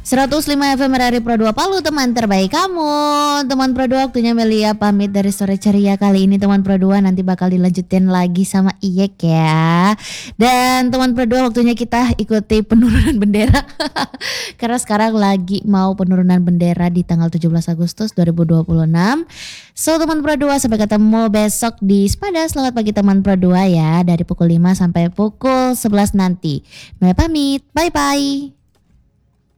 105 FM RRI Pro 2 Palu, teman terbaik kamu. Teman Pro 2, waktunya Melia pamit dari sore ceria kali ini. Teman Pro 2 nanti bakal dilanjutin lagi sama Iyek ya. Dan teman Pro 2, waktunya kita ikuti penurunan bendera. Karena sekarang lagi mau penurunan bendera di tanggal 17 Agustus 2026. So teman Pro 2, sampai ketemu besok di Sepada. Selamat pagi teman Pro 2 ya. Dari pukul 5 sampai pukul 11 nanti. Melia pamit, bye bye.